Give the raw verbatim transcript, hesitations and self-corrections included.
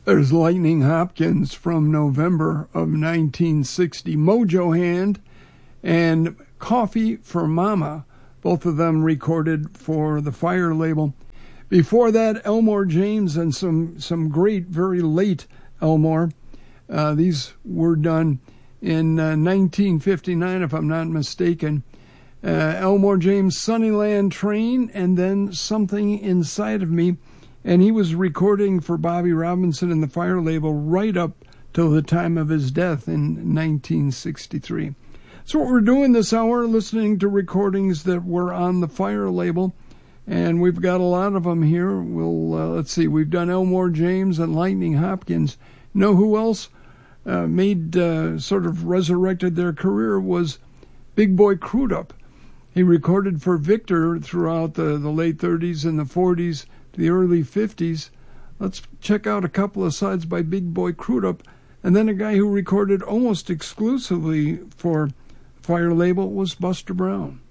There's Lightning Hopkins from November of nineteen sixty, Mojo Hand, and Coffee for Mama, both of them recorded for the Fire label. Before that, Elmore James and some, some great, very late Elmore. Uh, these were done in uh, nineteen fifty-nine, if I'm not mistaken. Uh, Elmore James' Sunnyland Train, and then Something Inside of Me. And he was recording for Bobby Robinson and the Fire label right up till the time of his death in nineteen sixty-three. So what we're doing this hour, listening to recordings that were on the Fire label, and we've got a lot of them here. We'll uh, let's see, we've done Elmore James and Lightning Hopkins. Know who else uh, made uh, sort of resurrected their career was Big Boy Crudup. He recorded for Victor throughout the, the late thirties and the forties to the early fifties. Let's check out a couple of sides by Big Boy Crudup. And then a guy who recorded almost exclusively for Fire label was Buster Brown.